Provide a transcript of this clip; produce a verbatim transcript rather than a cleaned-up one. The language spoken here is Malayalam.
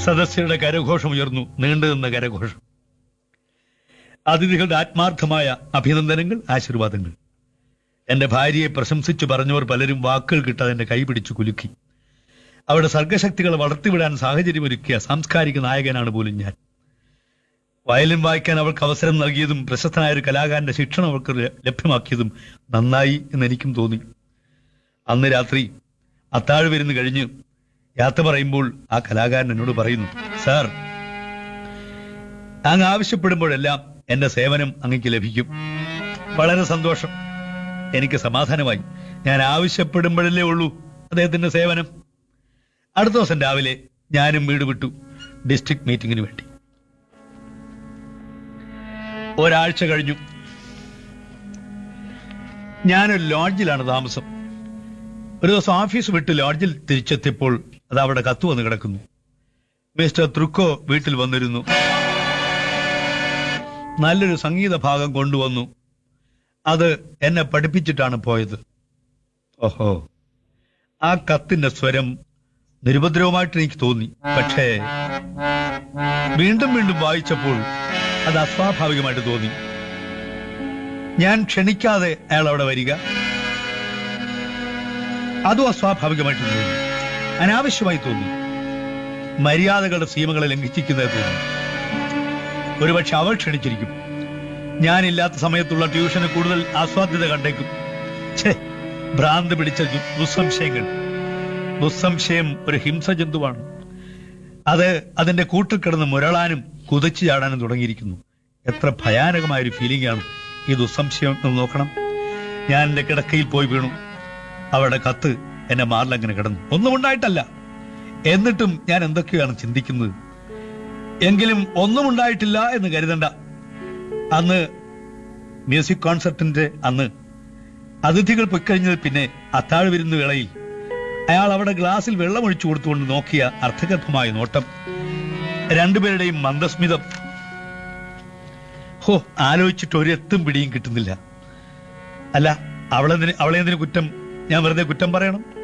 സദസ്യരുടെ കരഘോഷം ഉയർന്നു, നീണ്ടുനിന്ന കരഘോഷം. അതിഥികളുടെ ആത്മാർത്ഥമായ അഭിനന്ദനങ്ങൾ, ആശീർവാദങ്ങൾ. എന്റെ ഭാര്യയെ പ്രശംസിച്ചു പറഞ്ഞവർ പലരും വാക്കുകൾ കിട്ടാതെ എന്റെ കൈ പിടിച്ചു കുലുക്കി. അവരുടെ സർഗശക്തികളെ വളർത്തിവിടാൻ സാഹചര്യമൊരുക്കിയ സാംസ്കാരിക നായകനാണ് പോലും ഞാൻ. വയലിൻ വായിക്കാൻ അവൾക്ക് അവസരം നൽകിയതും പ്രശസ്തനായ ഒരു കലാകാരന്റെ ശിക്ഷണം അവൾക്ക് ലഭ്യമാക്കിയതും നന്നായി എന്ന് എനിക്കും തോന്നി. അന്ന് രാത്രി അത്താഴ് വിരുന്ന് കഴിഞ്ഞ് യാത്ര പറയുമ്പോൾ ആ കലാകാരൻ എന്നോട് പറയുന്നു, സാർ, അങ്ങ് ആവശ്യപ്പെടുമ്പോഴെല്ലാം എന്റെ സേവനം അങ്ങക്ക് ലഭിക്കും. വളരെ സന്തോഷം. എനിക്ക് സമാധാനമായി. ഞാൻ ആവശ്യപ്പെടുമ്പോഴല്ലേ ഉള്ളൂ അദ്ദേഹത്തിന്റെ സേവനം. അടുത്ത ദിവസം രാവിലെ ഞാനും വീട് വിട്ടു ഡിസ്ട്രിക്ട് മീറ്റിംഗിന് വേണ്ടി. ഒരാഴ്ച കഴിഞ്ഞു. ഞാനൊരു ലോഡ്ജിലാണ് താമസം. ഒരു ദിവസം ഓഫീസ് വിട്ട് ലോഡ്ജിൽ തിരിച്ചെത്തിയപ്പോൾ അത് അവിടെ കത്ത് വന്ന് കിടക്കുന്നു. മിസ്റ്റർ ത്രുക്കോ വീട്ടിൽ വന്നിരുന്നു. നല്ലൊരു സംഗീത ഭാഗം കൊണ്ടുവന്നു. അത് എന്നെ പഠിപ്പിച്ചിട്ടാണ് പോയത്. ഓഹോ, ആ കത്തിന്റെ സ്വരം നിരുപദ്രവമായിട്ട് എനിക്ക് തോന്നി. പക്ഷേ വീണ്ടും വീണ്ടും വായിച്ചപ്പോൾ അത് അസ്വാഭാവികമായിട്ട് തോന്നി. ഞാൻ ക്ഷണിക്കാതെ അയാൾ അവിടെ വരിക, അതും അസ്വാഭാവികമായിട്ട് തോന്നി. അനാവശ്യമായി തോന്നി. മര്യാദകളുടെ സീമകളെ ലംഘിച്ചിരിക്കുന്നത് തോന്നി. ഒരുപക്ഷെ അവൾ ക്ഷണിച്ചിരിക്കും. ഞാനില്ലാത്ത സമയത്തുള്ള ട്യൂഷന് കൂടുതൽ ആസ്വാദ്യത കണ്ടേക്കും. ഛേ, ഭ്രാന്ത് പിടിച്ച ദുസ്സംശയങ്ങൾ. ദുസ്സംശയം ഒരു ഹിംസജന്തുവാണ്. അത് അതിന്റെ കൂട്ടിൽ കിടന്ന് മുരളാനും കുതിച്ചു ചാടാനും തുടങ്ങിയിരിക്കുന്നു. എത്ര ഭയാനകമായൊരു ഫീലിംഗ് ആണ് ഈ ദുസ്സംശയം എന്ന് നോക്കണം. ഞാൻ എന്റെ കിടക്കയിൽ പോയി വീണു. അവളുടെ കത്ത് എന്നെ മാറിലങ്ങനെ കിടന്നു. ഒന്നും ഉണ്ടായിട്ടല്ല. എന്നിട്ടും ഞാൻ എന്തൊക്കെയാണ് ചിന്തിക്കുന്നത്. എങ്കിലും ഒന്നും ഉണ്ടായിട്ടില്ല എന്ന് കരുതണ്ട. അന്ന് മ്യൂസിക് കോൺസെർട്ടിന്റെ അന്ന് അതിഥികൾ പൊയ്ക്കഴിഞ്ഞത് പിന്നെ അത്താഴ് വിരുന്ന് വേളയിൽ അയാൾ അവിടെ ഗ്ലാസിൽ വെള്ളമൊഴിച്ചു കൊടുത്തുകൊണ്ട് നോക്കിയ അർത്ഥഗർഭമായ നോട്ടം, രണ്ടുപേരുടെയും മന്ദസ്മിതം, ഹോ, ആലോചിച്ചിട്ട് ഒരെത്തും പിടിയും കിട്ടുന്നില്ല. അല്ല, അവളെന്തിന് അവളെന്തിന് കുറ്റം? ഞാൻ വെറുതെ കുറ്റം പറയണം?